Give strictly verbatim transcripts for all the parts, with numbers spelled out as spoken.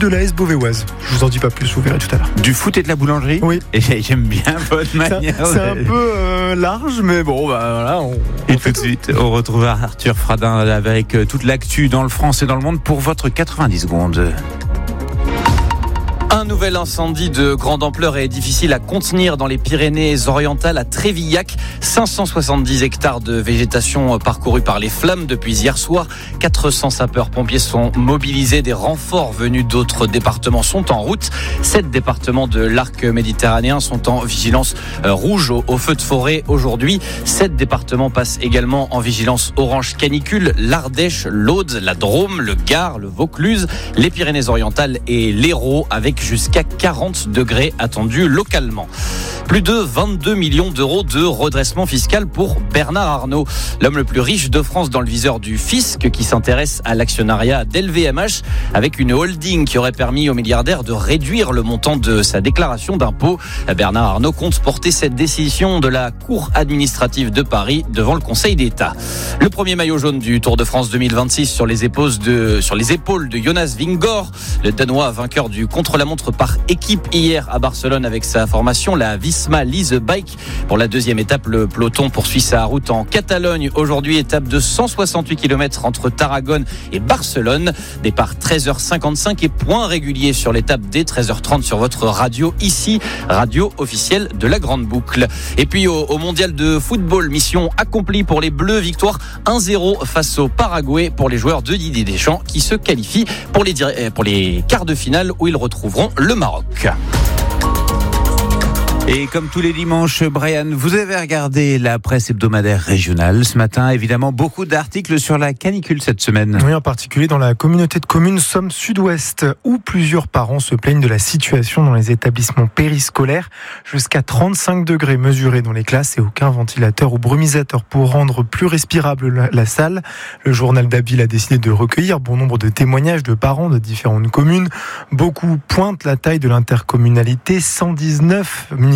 de l'A S Beauvaisoise. Je vous en dis pas plus, vous verrez tout à l'heure. Du foot et de la boulangerie ? Oui. Et j'aime bien votre manière. C'est, c'est un peu euh, large, mais bon, bah voilà. On, et on tout de suite, on retrouve Arthur Fradin avec toute l'actu dans le France et dans le monde pour votre quatre-vingt-dix secondes. Un nouvel incendie de grande ampleur est difficile à contenir dans les Pyrénées-Orientales à Trévillac. cinq cent soixante-dix hectares de végétation parcourus par les flammes depuis hier soir. quatre cents sapeurs-pompiers sont mobilisés. Des renforts venus d'autres départements sont en route. Sept départements de l'arc méditerranéen sont en vigilance rouge au, au feu de forêt aujourd'hui. Sept départements passent également en vigilance orange canicule. L'Ardèche, l'Aude, la Drôme, le Gard, le Vaucluse, les Pyrénées-Orientales et l'Hérault avec jusqu'à quarante degrés attendus localement. Plus de vingt-deux millions d'euros de redressement fiscal pour Bernard Arnault, l'homme le plus riche de France dans le viseur du fisc qui s'intéresse à l'actionnariat d'L V M H avec une holding qui aurait permis au milliardaire de réduire le montant de sa déclaration d'impôt. Bernard Arnault compte porter cette décision de la Cour administrative de Paris devant le Conseil d'État. Le premier maillot jaune du Tour de France deux mille vingt-six sur les épaules de, sur les épaules de Jonas Vingegaard, le Danois vainqueur du contre-la-montre par équipe hier à Barcelone avec sa formation, la Visma Lease Bike. Pour la deuxième étape, le peloton poursuit sa route en Catalogne. Aujourd'hui, étape de cent soixante-huit kilomètres entre Tarragone et Barcelone. Départ treize heures cinquante-cinq et point régulier sur l'étape dès treize heures trente sur votre radio, ici, radio officielle de la Grande Boucle. Et puis au, au mondial de football, mission accomplie pour les Bleus, victoire un zéro face au Paraguay pour les joueurs de Didier Deschamps qui se qualifient pour les, pour les quarts de finale où ils retrouveront le Maroc. Et comme tous les dimanches, Brian, vous avez regardé la presse hebdomadaire régionale ce matin. Évidemment, beaucoup d'articles sur la canicule cette semaine. Oui, en particulier dans la communauté de communes Somme Sud-Ouest, où plusieurs parents se plaignent de la situation dans les établissements périscolaires. Jusqu'à trente-cinq degrés mesurés dans les classes et aucun ventilateur ou brumisateur pour rendre plus respirable la, la salle. Le journal d'Abil a décidé de recueillir bon nombre de témoignages de parents de différentes communes. Beaucoup pointent la taille de l'intercommunalité, cent dix-neuf municipalités.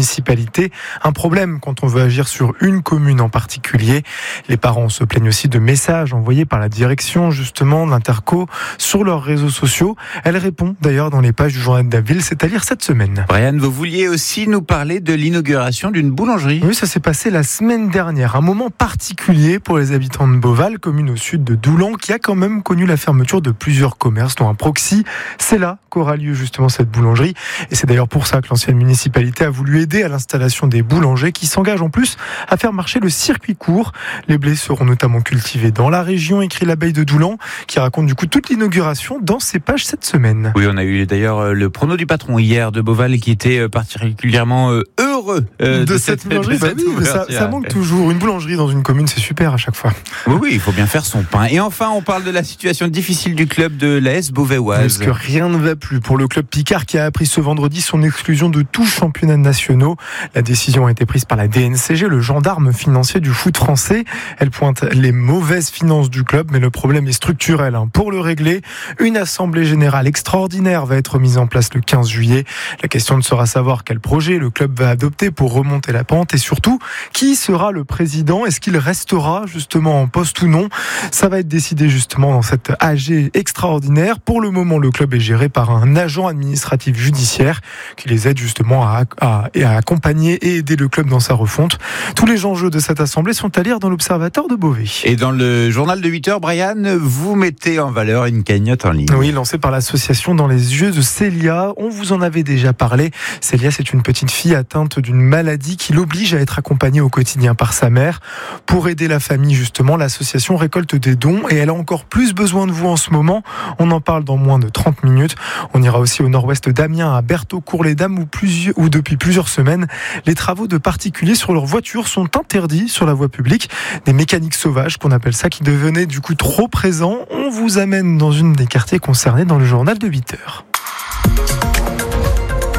Un problème quand on veut agir sur une commune en particulier. Les parents se plaignent aussi de messages envoyés par la direction justement de l'Interco sur leurs réseaux sociaux. Elle répond d'ailleurs dans les pages du journal d'Abil, c'est à lire cette semaine. Brian, vous vouliez aussi nous parler de l'inauguration d'une boulangerie. Oui, ça s'est passé la semaine dernière. Un moment particulier pour les habitants de Beauval, commune au sud de Doulan, qui a quand même connu la fermeture de plusieurs commerces, dont un Proxy. C'est là qu'aura lieu justement cette boulangerie. Et c'est d'ailleurs pour ça que l'ancienne municipalité a voulu aider à l'installation des boulangers qui s'engagent en plus à faire marcher le circuit court. Les blés seront notamment cultivés dans la région, écrit l'abeille de Doulan, qui raconte du coup toute l'inauguration dans ses pages cette semaine. Oui, on a eu d'ailleurs le prono du patron hier de Beauval qui était particulièrement heureux de, de cette, cette boulangerie. Bah oui, ça, ça manque toujours. Une boulangerie dans une commune, c'est super à chaque fois. Oui, oui, il faut bien faire son pain. Et enfin, on parle de la situation difficile du club de l'A S Beauvaisoise. Parce que rien ne va plus pour le club Picard qui a appris ce vendredi son exclusion de tout championnat national. La décision a été prise par la D N C G, le gendarme financier du foot français. Elle pointe les mauvaises finances du club, mais le problème est structurel. Pour le régler, une assemblée générale extraordinaire va être mise en place le quinze juillet. La question sera de savoir quel projet le club va adopter pour remonter la pente et surtout, qui sera le président? Est-ce qu'il restera justement en poste ou non? Ça va être décidé justement dans cette A G extraordinaire. Pour le moment, le club est géré par un agent administratif judiciaire qui les aide justement à, à, à accompagner et aider le club dans sa refonte. Tous les enjeux de cette assemblée sont à lire dans l'Observateur de Beauvais. Et dans le journal de huit heures, Brian, vous mettez en valeur une cagnotte en ligne. Oui, lancée par l'association Dans les yeux de Célia. On vous en avait déjà parlé. Célia, c'est une petite fille atteinte d'une maladie qui l'oblige à être accompagnée au quotidien par sa mère. Pour aider la famille, justement, l'association récolte des dons et elle a encore plus besoin de vous en ce moment. On en parle dans moins de trente minutes. On ira aussi au nord-ouest d'Amiens, à Berthaud-Cours-les-Dames, où, plusieurs, où depuis plusieurs semaines, les travaux de particuliers sur leur voiture sont interdits sur la voie publique. Des mécaniques sauvages, qu'on appelle ça, qui devenaient du coup trop présents. On vous amène dans une des quartiers concernés dans le journal de huit heures.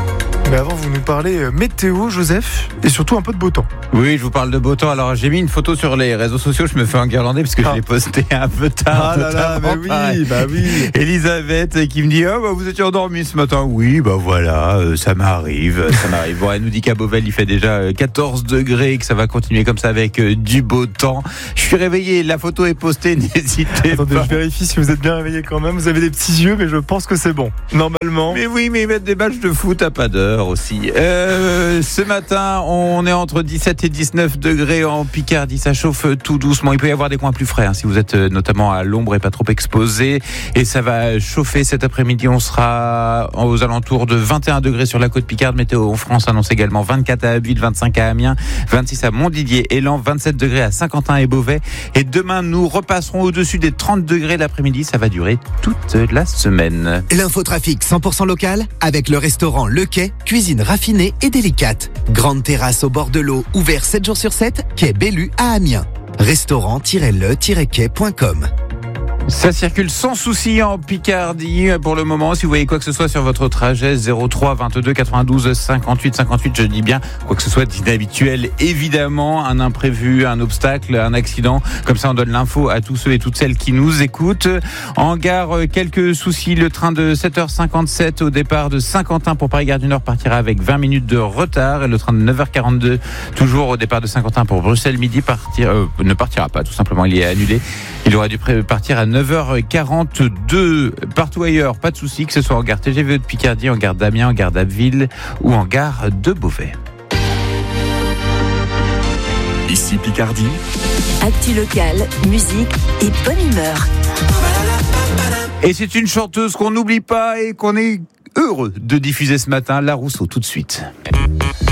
Mais avant, vous nous parlez météo, Joseph, et surtout un peu de beau temps. Oui, je vous parle de beau temps. Alors, j'ai mis une photo sur les réseaux sociaux. Je me fais enguirlander parce que ah. je l'ai posté un peu tard. Ah là là, bah oui, bah oui. Elisabeth qui me dit, oh, bah, vous étiez endormi ce matin. Oui, bah voilà, euh, ça m'arrive, ça m'arrive. Bon, elle nous dit qu'à Beauvais, il fait déjà quatorze degrés et que ça va continuer comme ça avec euh, du beau temps. Je suis réveillé, la photo est postée, n'hésitez Attendez, pas. je vérifie si vous êtes bien réveillé quand même. Vous avez des petits yeux, mais je pense que c'est bon. Normalement. Mais oui, mais ils mettent des matchs de foot à pas d'heure aussi. Euh, ce matin, on est entre dix-sept et dix-neuf degrés en Picardie. Ça chauffe tout doucement. Il peut y avoir des coins plus frais hein, si vous êtes notamment à l'ombre et pas trop exposé. Et ça va chauffer cet après-midi. On sera aux alentours de vingt et un degrés sur la côte Picarde. Météo en France annonce également vingt-quatre à Abbeville, vingt-cinq à Amiens, vingt-six à Montdidier, Élan, vingt-sept degrés à Saint-Quentin et Beauvais. Et demain, nous repasserons au-dessus des trente degrés l'après-midi. Ça va durer toute la semaine. L'infotrafic cent pour cent local avec le restaurant Le Quai, cuisine raffinée et délicate. Grande terrasse au bord de l'eau, ouvert sept jours sur sept, quai Bellu à Amiens. restaurant tiret le tiret quai point com. Ça circule sans souci en Picardie pour le moment. Si vous voyez quoi que ce soit sur votre trajet, zéro trois vingt-deux quatre-vingt-douze cinquante-huit cinquante-huit, je dis bien, quoi que ce soit d'inhabituel, évidemment, un imprévu, un obstacle, un accident. Comme ça, on donne l'info à tous ceux et toutes celles qui nous écoutent. En gare, quelques soucis. Le train de sept heures cinquante-sept au départ de Saint-Quentin pour Paris-Gare du Nord partira avec vingt minutes de retard. Et le train de neuf heures quarante-deux, toujours au départ de Saint-Quentin pour Bruxelles-Midi, partir, euh, ne partira pas, tout simplement. Il est annulé. Il aurait dû partir à neuf heures quarante-deux. Partout ailleurs, pas de souci, que ce soit en gare T G V de Picardie, en gare d'Amiens, en gare d'Abbeville ou en gare de Beauvais. Ici Picardie. Actu locale, musique et bonne humeur. Et c'est une chanteuse qu'on n'oublie pas et qu'on est heureux de diffuser ce matin, La Rousseau, tout de suite.